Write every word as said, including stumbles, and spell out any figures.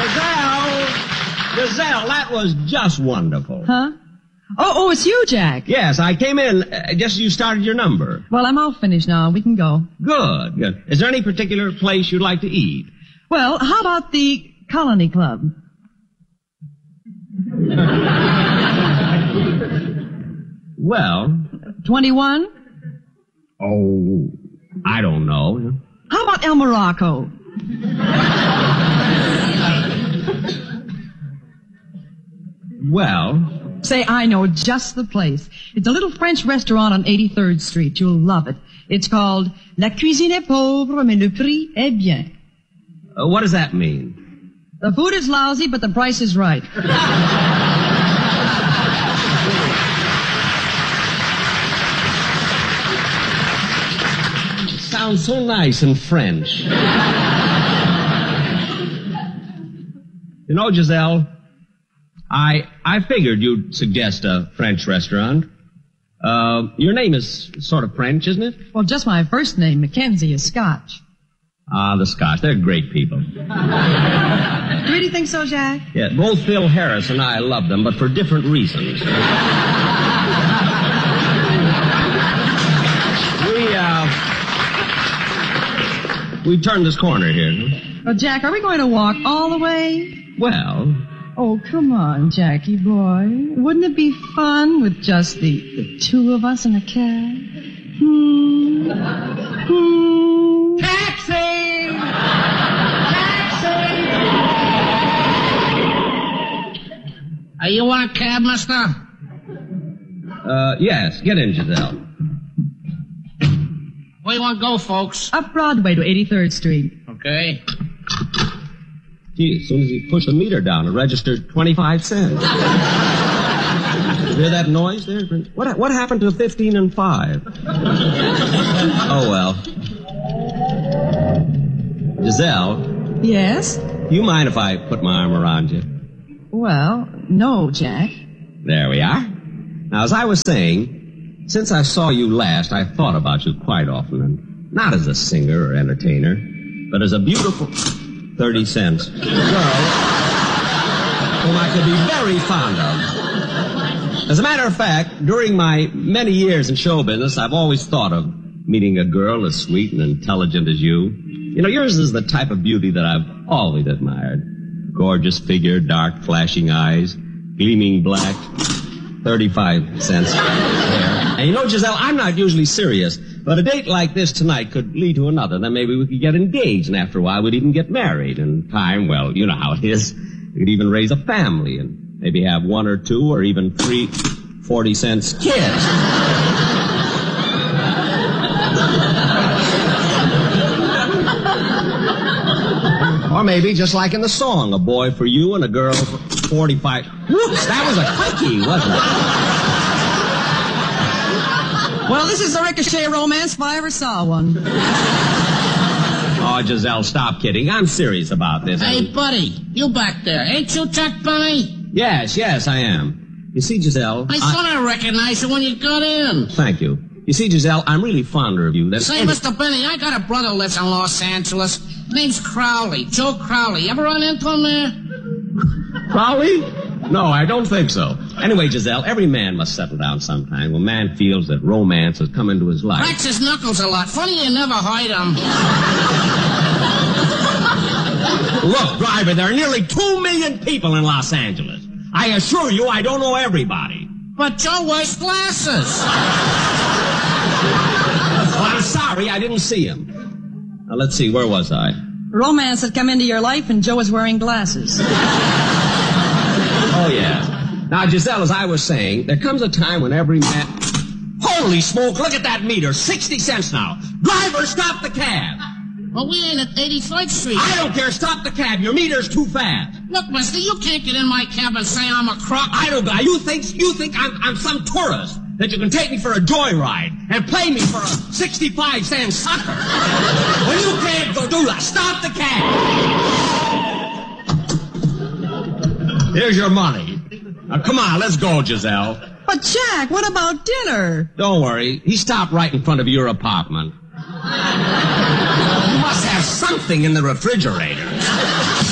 Giselle! Giselle, that was just wonderful. Huh? Oh, oh, it's you, Jack. Yes, I came in uh, just as you started your number. Well, I'm all finished now. We can go. Good, good. Is there any particular place you'd like to eat? Well, how about the Colony Club? Well... twenty-one? Oh, I don't know. How about El Morocco? Well... Say, I know just the place. It's a little French restaurant on eighty-third Street. You'll love it. It's called La Cuisine est pauvre, mais le prix est bien. Uh, what does that mean? The food is lousy, but the price is right. It sounds so nice in French. You know, Giselle... I I figured you'd suggest a French restaurant. Uh, your name is sort of French, isn't it? Well, just my first name, Mackenzie, is Scotch. Ah, the Scotch. They're great people. Do you really think so, Jack? Yeah, both Phil Harris and I love them, but for different reasons. we, uh... We turned this corner here. Oh, Jack, are we going to walk all the way? Well... Oh, come on, Jackie boy. Wouldn't it be fun with just the, the two of us in a cab? Hmm. Hmm. Taxi! Taxi! Are you on a cab, mister? Uh, yes. Get in, Giselle. Where you want to go, folks? Up Broadway to eighty-third Street. Okay. Gee, as soon as he pushed the meter down, it registered twenty-five cents. Hear that noise there? What, what happened to fifteen and five? Oh, well. Giselle? Yes? Do you mind if I put my arm around you? Well, no, Jack. There we are. Now, as I was saying, since I saw you last, I thought about you quite often, and not as a singer or entertainer, but as a beautiful... Thirty cents. Girl, whom I could be very fond of. As a matter of fact, during my many years in show business, I've always thought of meeting a girl as sweet and intelligent as you. You know, yours is the type of beauty that I've always admired. Gorgeous figure, dark, flashing eyes, gleaming black, thirty-five cents hair. And you know, Giselle, I'm not usually serious, but a date like this tonight could lead to another. Then maybe we could get engaged, and after a while we'd even get married. And time, well, you know how it is. We could even raise a family and maybe have one or two or even three forty cents kids. Or maybe, just like in the song, a boy for you and a girl for forty-five. Whoops, that was a quickie, wasn't it? Well, this is the Ricochet romance if I ever saw one. Oh, Giselle, stop kidding. I'm serious about this. Hey, buddy, you back there. Ain't you Chuck Bunny? Yes, yes, I am. You see, Giselle... I thought I, I recognized you when you got in. Thank you. You see, Giselle, I'm really fonder of you. That's Say, any... Mister Benny, I got a brother who lives in Los Angeles. Name's Crowley, Joe Crowley. You ever run into him there? Crowley? No, I don't think so. Anyway, Giselle, every man must settle down sometime when man feels that romance has come into his life. Cracks his knuckles a lot. Funny you never heard him. Look, driver, there are nearly two million people in Los Angeles. I assure you I don't know everybody. But Joe wears glasses. Well, I'm sorry, I didn't see him. Now, let's see, where was I? Romance had come into your life and Joe was wearing glasses. Oh, yeah. Now, Giselle, as I was saying, there comes a time when every man... Holy smoke, look at that meter. sixty cents now. Driver, stop the cab. Well, we ain't at eighty-fourth Street. I don't care. Stop the cab. Your meter's too fast. Look, mister, you can't get in my cab and say I'm a crook. I don't... You think, you think I'm, I'm some tourist that you can take me for a joyride and play me for a sixty-five cent sucker. Well, you can't go do that. Stop the cab. Here's your money. Now, come on, let's go, Giselle. But, Jack, what about dinner? Don't worry. He stopped right in front of your apartment. You must have something in the refrigerator.